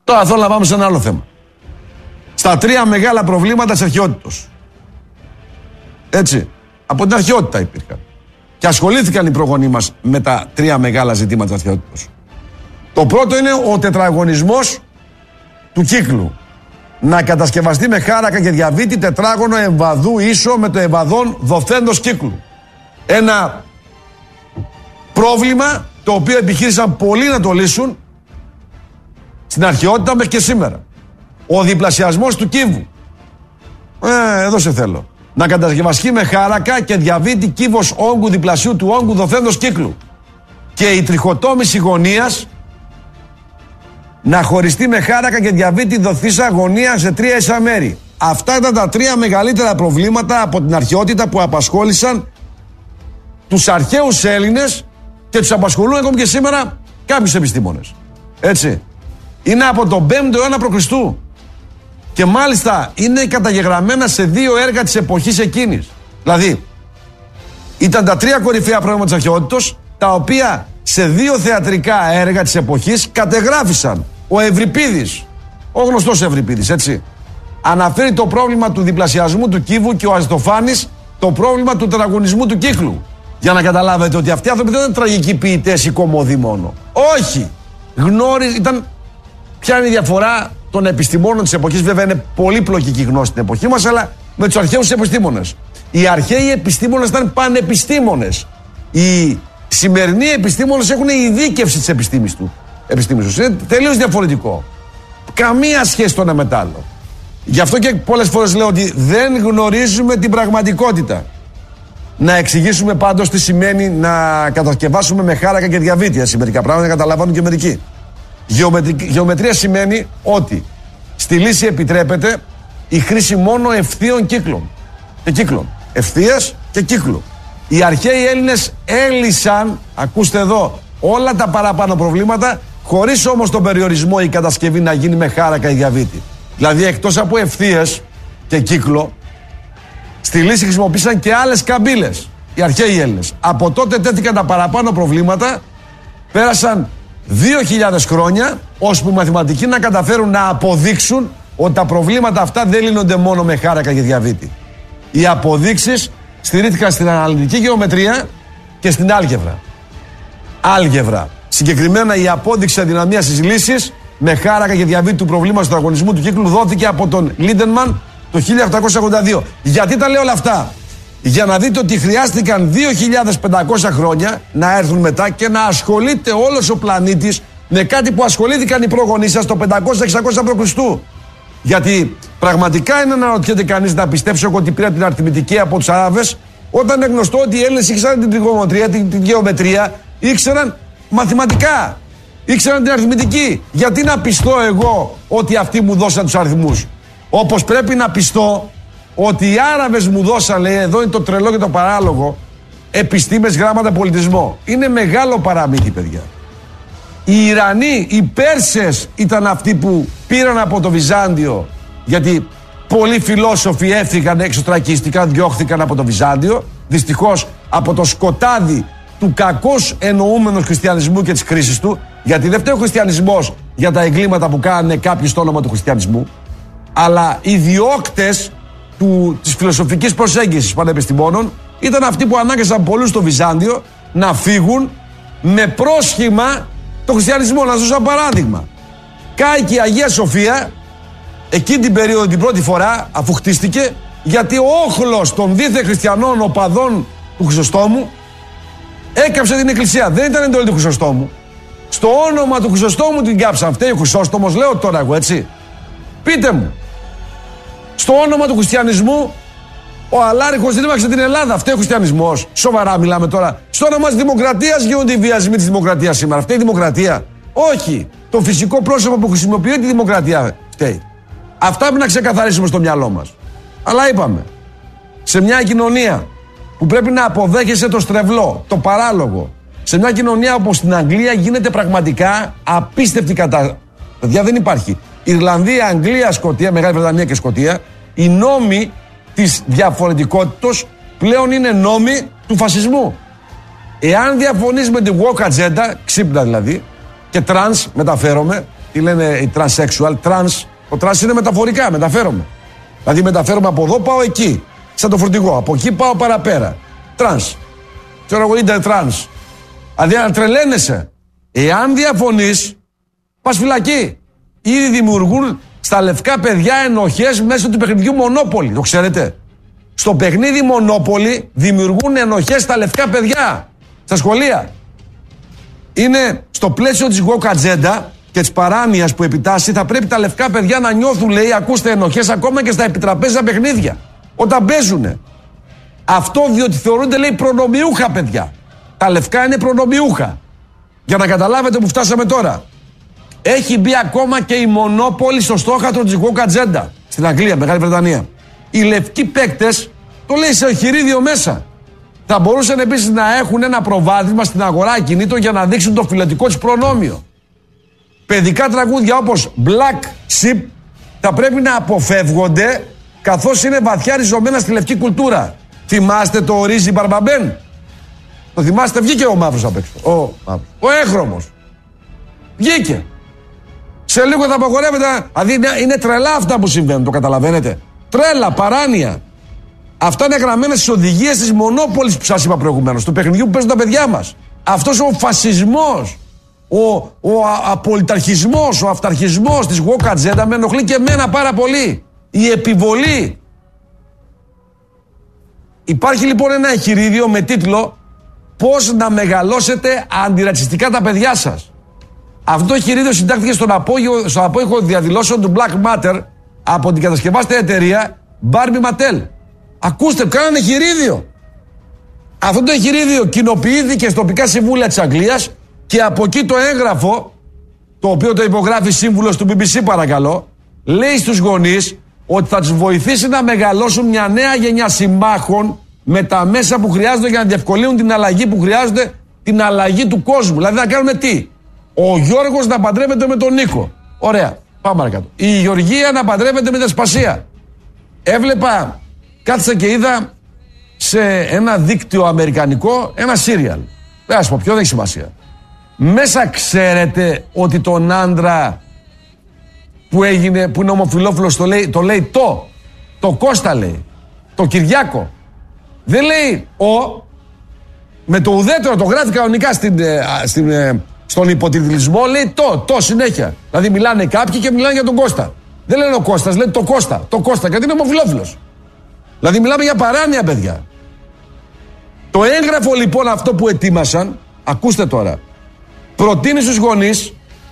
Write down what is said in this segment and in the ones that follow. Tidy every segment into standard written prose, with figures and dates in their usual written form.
Τώρα θέλω να πάμε σε ένα άλλο θέμα. Στα 3 μεγάλα προβλήματα της αρχαιότητος. Έτσι. Από την αρχαιότητα υπήρχαν. Και ασχολήθηκαν οι προγονείς μας με τα 3 μεγάλα ζητήματα της αρχαιότητος. Το πρώτο είναι ο τετραγωνισμός του κύκλου. Να κατασκευαστεί με χάρακα και διαβήτη τετράγωνο εμβαδού ίσο με το εμβαδόν δοθέντος κύκλου. Ένα πρόβλημα το οποίο επιχείρησαν πολλοί να το λύσουν στην αρχαιότητα μέχρι και σήμερα. Ο διπλασιασμός του κύβου. Εδώ σε θέλω. Να κατασκευαστεί με χάρακα και διαβήτη κύβος όγκου διπλασίου του όγκου δοθέντος κύκλου. Και η τριχοτόμηση γωνίας να χωριστεί με χάρακα και διαβήτη δοθήσα γωνία σε 3 ίσα μέρη. Αυτά ήταν τα 3 μεγαλύτερα προβλήματα από την αρχαιότητα που απασχόλησαν τους αρχαίους Έλληνες και τους απασχολούν ακόμη και σήμερα κάποιους επιστήμονες. Έτσι. Είναι από τον 5ο αιώνα π.Χ. Και μάλιστα είναι καταγεγραμμένα σε 2 έργα της εποχής εκείνης. Δηλαδή, ήταν τα 3 κορυφαία προβλήματα της αρχαιότητος, τα οποία σε 2 θεατρικά έργα της εποχής κατεγράφησαν. Ο Ευρυπίδης, ο γνωστός Ευρυπίδης, έτσι, αναφέρει το πρόβλημα του διπλασιασμού του κύβου και ο Αριστοφάνης το πρόβλημα του τετραγωνισμού του κύκλου. Για να καταλάβετε ότι αυτοί οι άνθρωποι δεν ήταν τραγικοί ποιητές ή κομμωδοί μόνο. Όχι! Ήταν. Ποια είναι η διαφορά των επιστημόνων της εποχής? Βέβαια είναι πολύπλοκη η γνώση στην εποχή μας, αλλά με τους αρχαίους επιστήμονες. Οι αρχαίοι επιστήμονες ήταν πανεπιστήμονες. Οι σημερινοί επιστήμονες έχουν ειδίκευση της επιστήμης τους. Είναι τελείως διαφορετικό. Καμία σχέση το ένα με το άλλο. Γι' αυτό και πολλές φορές λέω ότι δεν γνωρίζουμε την πραγματικότητα. Να εξηγήσουμε πάντως τι σημαίνει να κατασκευάσουμε με χάρακα και διαβήτη. Μερικά πράγματα καταλαβαίνουν και μερικοί. Γεωμετρία σημαίνει ότι στη λύση επιτρέπεται η χρήση μόνο ευθείων κύκλων. Ευθείας και κύκλου. Οι αρχαίοι Έλληνες έλυσαν, ακούστε εδώ, όλα τα παραπάνω προβλήματα, χωρίς όμως τον περιορισμό η κατασκευή να γίνει με χάρακα ή διαβήτη. Δηλαδή, εκτός από ευθείες και κύκλο, στη λύση χρησιμοποίησαν και άλλες καμπύλες οι αρχαίοι Έλληνες. Από τότε τέθηκαν τα παραπάνω προβλήματα, πέρασαν 2.000 χρόνια, ώσπου οι μαθηματικοί να καταφέρουν να αποδείξουν ότι τα προβλήματα αυτά δεν λύνονται μόνο με χάρακα και διαβήτη. Οι αποδείξεις στηρίχθηκαν στην αναλυτική γεωμετρία και στην άλγευρα. Συγκεκριμένα η απόδειξη αδυναμίας της λύσης με χάρακα και διαβήτη του προβλήματος του τετραγωνισμού του κύκλου δόθηκε από τον Λίντεμαν το 1882. Γιατί τα λέω όλα αυτά? Για να δείτε ότι χρειάστηκαν 2.500 χρόνια να έρθουν μετά και να ασχολείται όλος ο πλανήτης με κάτι που ασχολήθηκαν οι προγονείς σας το 500-600 π.Χ. Γιατί πραγματικά είναι να ρωτιέται κανείς να πιστέψει ότι πήρα την αριθμητική από τους Άραβες, όταν είναι γνωστό ότι οι Έλληνες ήξεραν την τριγωνομετρία, την γεωμετρία, ήξεραν μαθηματικά, ήξεραν την αριθμητική. Γιατί να πιστώ εγώ ότι αυτοί μου δώσαν τους αριθμούς? Όπως πρέπει να πιστώ ότι οι Άραβες μου δώσαν, λέει, εδώ είναι το τρελό και το παράλογο, επιστήμες, γράμματα, πολιτισμό. Είναι μεγάλο παραμύθι, παιδιά. Οι Ιρανοί, οι Πέρσες ήταν αυτοί που πήραν από το Βυζάντιο, γιατί πολλοί φιλόσοφοι έφυγαν έξω, τρακίστηκαν, διώχθηκαν από το Βυζάντιο, δυστυχώς από το σκοτάδι του κακώς εννοούμενου χριστιανισμού και της κρίσης του, γιατί δεν φταίει ο χριστιανισμός για τα εγκλήματα που κάνανε κάποιοι στο όνομα του χριστιανισμού, αλλά οι διώκτες της φιλοσοφικής προσέγγισης πανεπιστημόνων ήταν αυτοί που ανάγκασαν πολλούς στο Βυζάντιο να φύγουν με πρόσχημα το χριστιανισμό. Να σας δώσω ένα παράδειγμα. Κάηκε η Αγία Σοφία εκείνη την περίοδο την πρώτη φορά, αφού χτίστηκε, γιατί ο όχλος των δίθεν χριστιανών οπαδών του Χρυσοστόμου έκαψε την εκκλησία. Δεν ήταν εντολή του Χρυσοστόμου. Στο όνομα του Χρυσοστόμου την κάψαν. Φταίει ο Χρυσόστομος, λέω τώρα εγώ, έτσι? Πείτε μου. Στο όνομα του χριστιανισμού ο Αλάρχος δήμαξε την Ελλάδα. Φταίει ο χριστιανισμός? Σοβαρά μιλάμε τώρα? Στο όνομα της δημοκρατίας γίνονται οι βιασμοί της δημοκρατίας σήμερα. Φταίει η δημοκρατία? Όχι. Το φυσικό πρόσωπο που χρησιμοποιεί τη δημοκρατία φταίει. Αυτά πρέπει να ξεκαθαρίσουμε στο μυαλό μας. Αλλά είπαμε, σε μια κοινωνία που πρέπει να αποδέχεσαι το στρεβλό, το παράλογο, σε μια κοινωνία όπως στην Αγγλία γίνεται πραγματικά απίστευτη κατάσταση. Παιδιά, δεν υπάρχει. Ιρλανδία, Αγγλία, Σκωτία, Μεγάλη Βρετανία και Σκωτία, οι νόμοι της διαφορετικότητας πλέον είναι νόμοι του φασισμού. Εάν διαφωνείς με την woke ατζέντα, ξύπνα δηλαδή, και τρανς μεταφέρομαι, τι λένε οι transsexual, το trans είναι μεταφορικά, μεταφέρομαι. Δηλαδή μεταφέρομαι από εδώ, πάω εκεί. Σαν το φορτηγό, από εκεί πάω παραπέρα. Trans. Ξέρω εγώ, είναι trans. Δηλαδή να τρελαίνεσαι. Εάν διαφωνείς, πας φυλακή. Ήδη δημιουργούν στα λευκά παιδιά ενοχές μέσω του παιχνιδιού Monopoly. Το ξέρετε. Στο παιχνίδι Monopoly δημιουργούν ενοχές στα λευκά παιδιά. Στα σχολεία. Είναι στο πλαίσιο της woke agenda και της παράνοιας που επιτάσσει, θα πρέπει τα λευκά παιδιά να νιώθουν, λέει, ακούστε, ενοχές ακόμα και στα επιτραπέζια παιχνίδια. Όταν παίζουνε. Αυτό διότι θεωρούνται, λέει, προνομιούχα παιδιά. Τα λευκά είναι προνομιούχα. Για να καταλάβετε που φτάσαμε τώρα. Έχει μπει ακόμα και η Monopoly στο στόχαστρο της woke agenda. Στην Αγγλία, Μεγάλη Βρετανία. Οι λευκοί παίκτες, το λέει σε οχυρίδιο μέσα. Θα μπορούσαν επίσης να έχουν ένα προβάδισμα στην αγορά ακινήτων για να δείξουν το φιλετικό τους προνόμιο. Παιδικά τραγούδια όπως Black Sheep θα πρέπει να αποφεύγονται καθώς είναι βαθιά ριζωμένα στη λευκή κουλτούρα. Θυμάστε το Ρίζι Μπαρμπαμπέν? Το θυμάστε? Βγήκε ο μαύρος απ' έξω. Ο έγχρωμος. Βγήκε. Σε λίγο θα απαγορεύεται. Δηλαδή είναι τρελά αυτά που συμβαίνουν, το καταλαβαίνετε? Τρέλα, παράνοια. Αυτά είναι γραμμένα στις οδηγίες της Μονόπολης που σας είπα προηγουμένως, του παιχνιδιού που παίζουν τα παιδιά μας. Αυτός ο φασισμός, ο απολυταρχισμός, ο αυταρχισμός της woke agenda με ενοχλεί και εμένα πάρα πολύ. Η επιβολή. Υπάρχει λοιπόν ένα εγχειρίδιο με τίτλο «Πώς να μεγαλώσετε αντιρατσιστικά τα παιδιά σας». Αυτό το εγχειρίδιο συντάχθηκε στον απόϊχο διαδηλώσεων του Black Matter από την κατασκευάστρια εταιρεία Barbie Mattel. Ακούστε, κάνανε εγχειρίδιο. Αυτό το εγχειρίδιο κοινοποιήθηκε στα τοπικά συμβούλια της Αγγλίας και από εκεί το έγγραφο, το οποίο το υπογράφει σύμβουλος του BBC παρακαλώ, λέει στους γονείς ότι θα τους βοηθήσει να μεγαλώσουν μια νέα γενιά συμμάχων με τα μέσα που χρειάζονται για να διευκολύνουν την αλλαγή που χρειάζονται, την αλλαγή του κόσμου. Δηλαδή να κάνουμε τι? Ο Γιώργος να παντρεύεται με τον Νίκο. Ωραία, πάμε παρακάτω. Η Γεωργία να παντρεύεται με την Ασπασία. Έβλεπα, κάθισα και είδα σε ένα δίκτυο αμερικανικό ένα σύριαλ. Δεν ας πω ποιο, δεν έχει σημασία. Μέσα ξέρετε ότι τον άντρα που είναι ομοφυλόφιλος το λέει το Κώστα λέει, το Κυριάκο. Δεν λέει με το ουδέτερο το γράφει κανονικά στον υποτιτλισμό, λέει το συνέχεια. Δηλαδή μιλάνε κάποιοι και μιλάνε για τον Κώστα. Δεν λένε ο Κώστας, λένε το Κώστα γιατί είναι ομοφυλόφιλος. Δηλαδή μιλάμε για παράνοια, παιδιά. Το έγγραφο λοιπόν αυτό που ετοίμασαν, ακούστε τώρα, προτείνει στους γονείς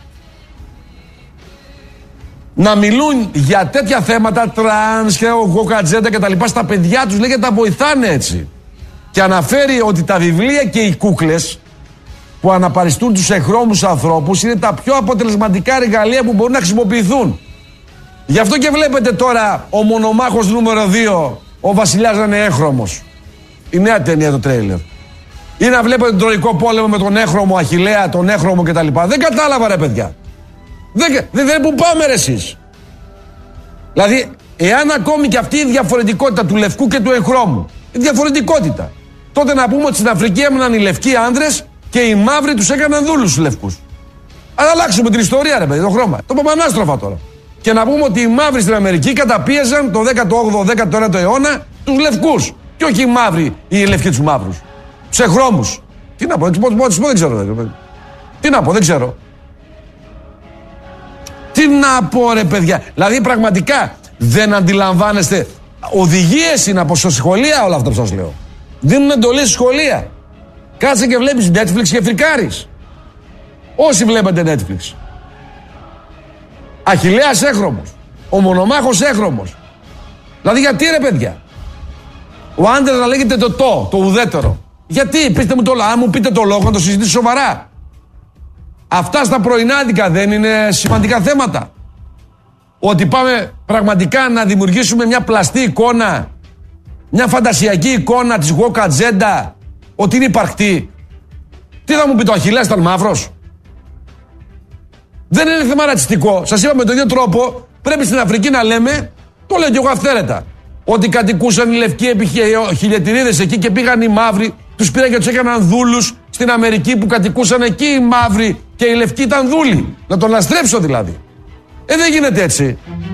να μιλούν για τέτοια θέματα, τρανς και woke agenda και τα λοιπά στα παιδιά τους, λέει, και τα βοηθάνε έτσι. Και αναφέρει ότι τα βιβλία και οι κούκλες που αναπαριστούν τους εχρώμους ανθρώπους είναι τα πιο αποτελεσματικά εργαλεία που μπορούν να χρησιμοποιηθούν. Γι' αυτό και βλέπετε τώρα ο μονομάχος νούμερο 2, ο βασιλιάς να είναι έχρωμος. Η νέα ταινία, το τρέιλερ. Ή να βλέπετε τον Τροϊκό πόλεμο με τον έχρωμο Αχιλλέα, τον έχρωμο κτλ. Δεν κατάλαβα, ρε παιδιά. Δεν που πάμε, ρε εσείς. Δηλαδή, εάν ακόμη και αυτή η διαφορετικότητα του λευκού και του εγχρώμου, η διαφορετικότητα, τότε να πούμε ότι στην Αφρική έμειναν οι λευκοί άνδρες και οι μαύροι τους έκαναν δούλους τους λευκούς. Αλλά αλλάξουμε την ιστορία, ρε παιδί, το χρώμα. Το πάμε ανάστροφα τώρα. Και να πούμε ότι οι μαύροι στην Αμερική καταπίεζαν το 18ο-19ο αιώνα τους λευκούς. Και όχι οι μαύροι, οι λευκοί τους μαύρους. Τους εχρώμους. Τι να πω, δεν ξέρω. Τι να πω, δεν ξέρω. Τι να πω, ρε παιδιά. Δηλαδή πραγματικά δεν αντιλαμβάνεστε. Οδηγίες είναι από σχολεία όλα αυτά που σας λέω. Δίνουν εντολές στη σχολεία. Κάτσε και βλέπεις Netflix και φρικάρεις. Όσοι βλέπετε Netflix. Αχιλλέας έχρωμος. Ο μονομάχος έχρωμος. Δηλαδή γιατί, ρε παιδιά. Ο άντρας να λέγεται το ουδέτερο. Γιατί, πείτε μου το λόγο. Αν μου πείτε το λόγο να το συζητήσω σοβαρά. Αυτά στα πρωινάδικα δεν είναι σημαντικά θέματα? Ότι πάμε πραγματικά να δημιουργήσουμε μια πλαστή εικόνα, μια φαντασιακή εικόνα της woke agenda, ότι είναι υπαρκτή. Τι θα μου πει, το Αχιλλέας ήταν μαύρος? Δεν είναι θέμα ρατσιστικό. Σας είπα με τον ίδιο τρόπο πρέπει στην Αφρική να λέμε, το λέω και εγώ αυθαίρετα, ότι κατοικούσαν οι λευκοί χιλιετηρίδες εκεί και πήγαν οι μαύροι, τους πήραν και τους έκαναν δούλους στην Αμερική που κατοικούσαν εκεί οι μαύροι και οι λευκοί ήταν δούλοι. Να τον λαστρέψω δηλαδή. Δεν γίνεται έτσι.